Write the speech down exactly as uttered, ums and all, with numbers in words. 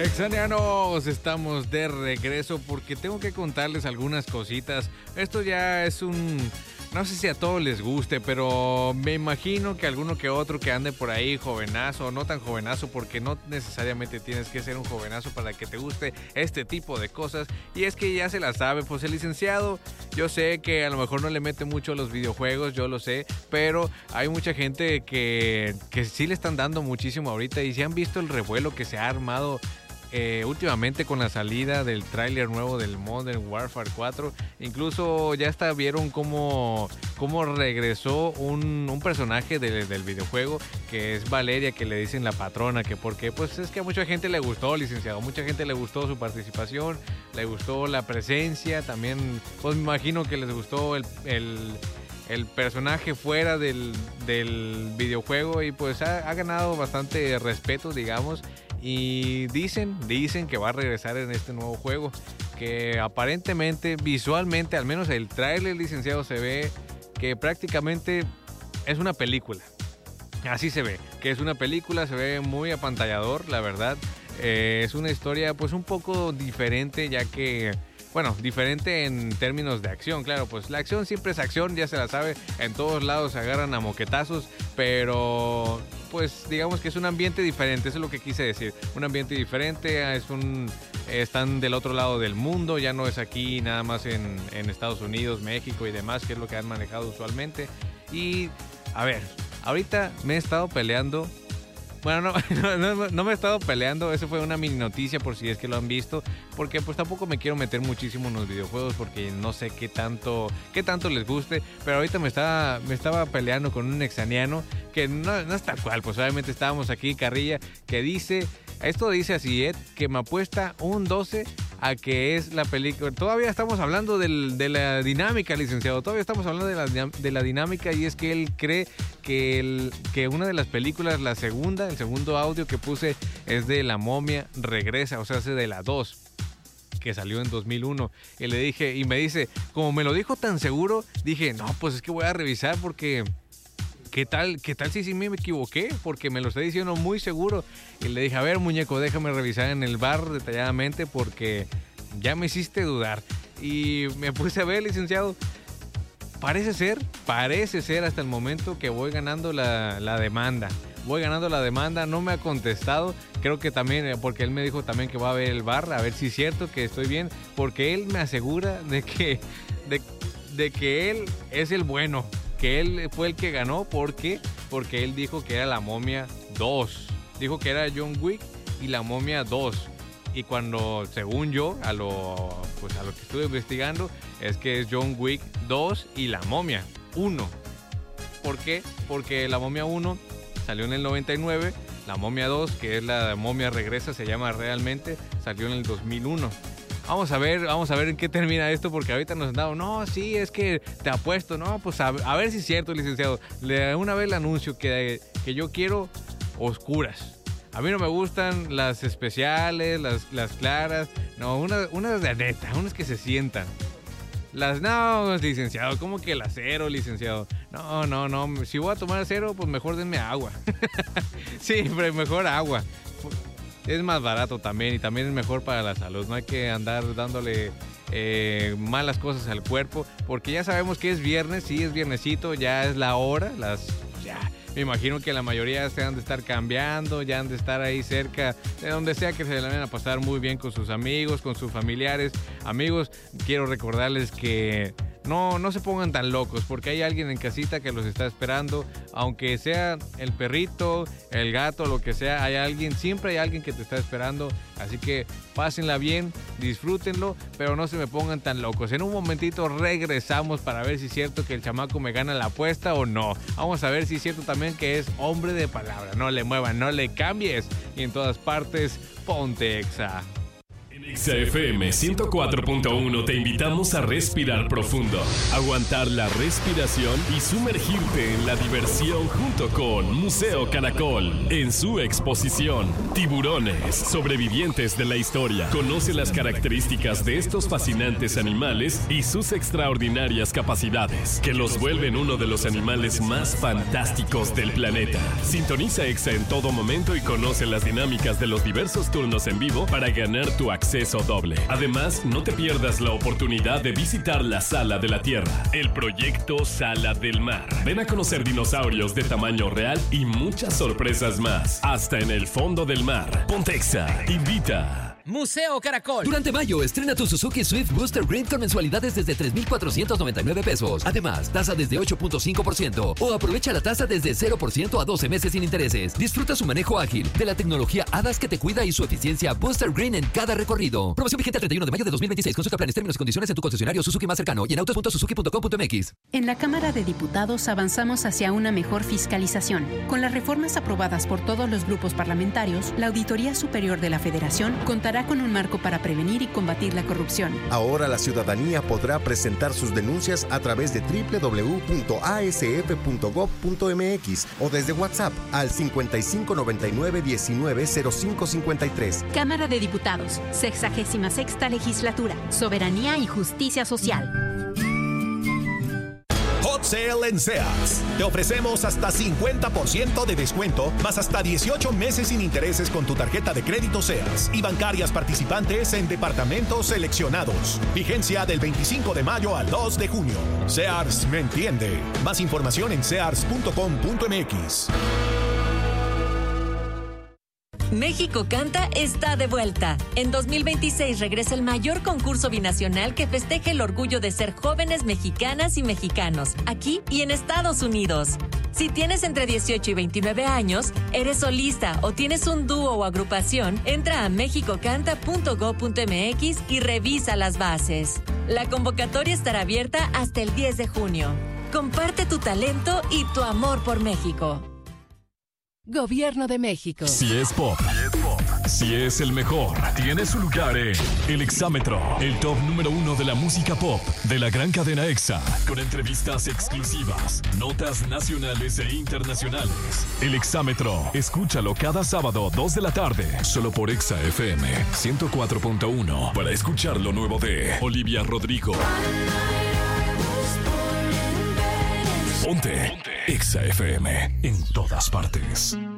Exanianos, estamos de regreso porque tengo que contarles algunas cositas. Esto ya es un... No sé si a todos les guste, pero me imagino que alguno que otro que ande por ahí jovenazo, no tan jovenazo, porque no necesariamente tienes que ser un jovenazo para que te guste este tipo de cosas. Y es que ya se la sabe, pues el licenciado, yo sé que a lo mejor no le mete mucho a los videojuegos, yo lo sé, pero hay mucha gente que, que sí le están dando muchísimo ahorita y si han visto el revuelo que se ha armado Eh, últimamente con la salida del tráiler nuevo del Modern Warfare cuatro, incluso ya hasta vieron cómo, cómo regresó un, un personaje de, del videojuego que es Valeria, que le dicen la patrona, que porque pues es que a mucha gente le gustó, licenciado, mucha gente le gustó su participación, le gustó la presencia, también pues me imagino que les gustó el, el, el personaje fuera del, del videojuego y pues ha, ha ganado bastante respeto, digamos. Y dicen, dicen que va a regresar en este nuevo juego, que aparentemente, visualmente, al menos el tráiler, licenciado, se ve que prácticamente es una película. Así se ve, que es una película, se ve muy apantallador, la verdad. Eh, es una historia pues un poco diferente, ya que... Bueno, diferente en términos de acción, claro, pues la acción siempre es acción, ya se la sabe, en todos lados se agarran a moquetazos, pero pues digamos que es un ambiente diferente, eso es lo que quise decir, un ambiente diferente, es un, están del otro lado del mundo, ya no es aquí nada más en, en Estados Unidos, México y demás, que es lo que han manejado usualmente. Y a ver, ahorita me he estado peleando. Bueno, no, no, no, no me he estado peleando, eso fue una mini noticia por si es que lo han visto, porque pues tampoco me quiero meter muchísimo en los videojuegos porque no sé qué tanto, qué tanto les guste, pero ahorita me estaba, me estaba peleando con un exaniano que no, no es tal cual, pues obviamente estábamos aquí, carrilla, que dice, esto dice así, Ed, que me apuesta un doce a que es la película, todavía estamos hablando del, de la dinámica, licenciado, todavía estamos hablando de la, de la dinámica y es que él cree que, el, que una de las películas, la segunda, el segundo audio que puse es de La Momia Regresa, o sea, es de la dos, que salió en dos mil uno, y le dije, y me dice, como me lo dijo tan seguro, dije, no, pues es que voy a revisar porque... ¿Qué tal, ¿Qué tal si sí me equivoqué? Porque me lo está diciendo muy seguro. Y le dije, a ver, muñeco, déjame revisar en el bar detalladamente porque ya me hiciste dudar. Y me puse a ver, licenciado. Parece ser, parece ser hasta el momento que voy ganando la, la demanda. Voy ganando la demanda, no me ha contestado. Creo que también, porque él me dijo también que va a ver el bar, a ver si es cierto que estoy bien. Porque él me asegura de que, de, de que él es el bueno. Que él fue el que ganó, ¿por qué? Porque él dijo que era La Momia dos. Dijo que era John Wick y La Momia dos. Y cuando, según yo, a lo, pues a lo que estuve investigando, es que es John Wick dos y La Momia uno. ¿Por qué? Porque La Momia uno salió en el noventa y nueve, La Momia dos, que es La Momia Regresa, se llama realmente, salió en el dos mil uno. Vamos a ver, vamos a ver en qué termina esto, porque ahorita nos han dado, no, sí, es que te apuesto, no, pues a, a ver si es cierto, licenciado. Le, una vez le anuncio que, que yo quiero oscuras. A mí no me gustan las especiales, las, las claras, no, unas, unas de neta, unas que se sientan. Las, no, licenciado, ¿cómo que el acero, licenciado? No, no, no, si voy a tomar acero, pues mejor denme agua. Sí, pero mejor agua. Es más barato también y también es mejor para la salud. No hay que andar dándole eh, malas cosas al cuerpo porque ya sabemos que es viernes, sí es viernesito, ya es la hora, las ya. Me imagino que la mayoría se han de estar cambiando, ya han de estar ahí cerca de donde sea que se la vayan a pasar muy bien con sus amigos, con sus familiares. Amigos, quiero recordarles que no, no se pongan tan locos porque hay alguien en casita que los está esperando. Aunque sea el perrito, el gato, lo que sea, hay alguien, siempre hay alguien que te está esperando. Así que pásenla bien, disfrútenlo, pero no se me pongan tan locos. En un momentito regresamos para ver si es cierto que el chamaco me gana la apuesta o no. Vamos a ver si es cierto también que es hombre de palabra. No le muevan, no le cambies. Y en todas partes, ponte Exa. En Exa F M ciento cuatro punto uno te invitamos a respirar profundo, aguantar la respiración y sumergirte en la diversión junto con Museo Caracol en su exposición Tiburones, sobrevivientes de la historia. Conoce las características de estos fascinantes animales y sus extraordinarias capacidades que los vuelven uno de los animales más fantásticos del planeta. Sintoniza Exa en todo momento y conoce las dinámicas de los diversos turnos en vivo para ganar tu acceso doble. Además, no te pierdas la oportunidad de visitar la Sala de la Tierra, el proyecto Sala del Mar. Ven a conocer dinosaurios de tamaño real y muchas sorpresas más, hasta en el fondo del mar. Pontexa invita. Museo Caracol. Durante mayo, estrena tu Suzuki Swift Booster Green con mensualidades desde tres mil cuatrocientos noventa y nueve pesos. Además, tasa desde ocho punto cinco por ciento o aprovecha la tasa desde cero por ciento a doce meses sin intereses. Disfruta su manejo ágil, de la tecnología A D A S que te cuida y su eficiencia Booster Green en cada recorrido. Promoción vigente al treinta y uno de mayo de dos mil veintiséis. Consulta planes, términos y condiciones en tu concesionario Suzuki más cercano y en autos punto suzuki punto com punto m x. En la Cámara de Diputados avanzamos hacia una mejor fiscalización. Con las reformas aprobadas por todos los grupos parlamentarios, la Auditoría Superior de la Federación contará con un marco para prevenir y combatir la corrupción. Ahora la ciudadanía podrá presentar sus denuncias a través de doble u doble u doble u punto a s f punto gob punto m x o desde WhatsApp al cincuenta y cinco noventa y nueve diecinueve cero cinco cincuenta y tres. Cámara de Diputados, sexagésima sexta legislatura, soberanía y justicia social. Hot Sale en Sears. Te ofrecemos hasta cincuenta por ciento de descuento, más hasta dieciocho meses sin intereses con tu tarjeta de crédito Sears y bancarias participantes en departamentos seleccionados. Vigencia del veinticinco de mayo al dos de junio. Sears me entiende. Más información en sears punto com punto m x. México Canta está de vuelta. En dos mil veintiséis regresa el mayor concurso binacional que festeja el orgullo de ser jóvenes mexicanas y mexicanos, aquí y en Estados Unidos. Si tienes entre dieciocho y veintinueve años, eres solista o tienes un dúo o agrupación, entra a mexico canta punto gob punto m x y revisa las bases. La convocatoria estará abierta hasta el diez de junio. Comparte tu talento y tu amor por México. Gobierno de México. Si es pop, si es el mejor, tiene su lugar en El Exámetro, el top número uno de la música pop de la gran cadena Exa, con entrevistas exclusivas, notas nacionales e internacionales. El Exámetro, escúchalo cada sábado, dos de la tarde, solo por Exa F M ciento cuatro punto uno, para escuchar lo nuevo de Olivia Rodrigo. Ponte, Ponte. Exa F M en todas partes.